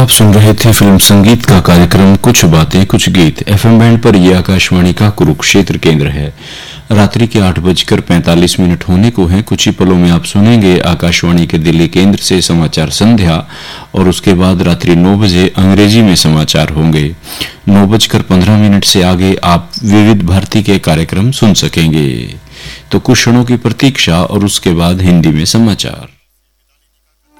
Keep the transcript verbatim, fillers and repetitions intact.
आप सुन रहे थे फिल्म संगीत का कार्यक्रम कुछ बातें कुछ गीत। एफएम बैंड पर यह आकाशवाणी का कुरुक्षेत्र केंद्र है। रात्रि के आठ बजकर पैंतालीस मिनट होने को हैं। कुछ ही पलों में आप सुनेंगे आकाशवाणी के दिल्ली केंद्र से समाचार संध्या और उसके बाद रात्रि नौ बजे अंग्रेजी में समाचार होंगे। नौ बजकर पंद्रह मिनट से आगे आप विविध भारती के कार्यक्रम सुन सकेंगे। तो कुछ क्षणों की प्रतीक्षा और उसके बाद हिंदी में समाचार।